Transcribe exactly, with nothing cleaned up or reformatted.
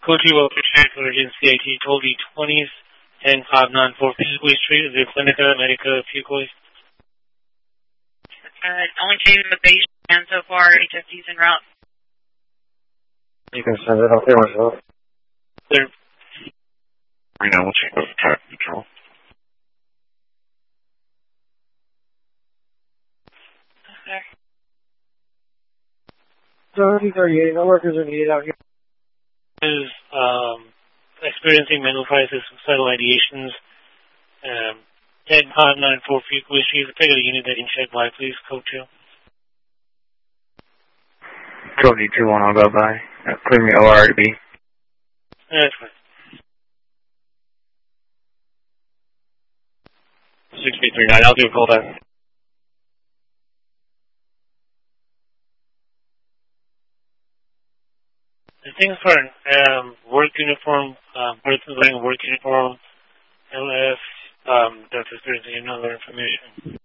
Code two, welcome for Emergency I T, Toby twenties, ten five nine four Fuquay Street, is it Clinica, Medica, Fuquay? Uh, only two in the base and so far, H F Ds en route. You can send it out there myself. Clear. Right now, we'll check out the traffic control. Okay. thirty thirty-eight, no workers are needed out here. Is um, experiencing mental crisis, suicidal ideations. Um, ten five nine four Fuquay Street, the pick of the unit that can check by, please, code two. Code two one, I'll go by. Uh, clear me O R to B. That's fine. six B three nine, I'll do a call back. The things for um, work uniform, um, person wearing a work uniform, L F, um, that's experiencing another information.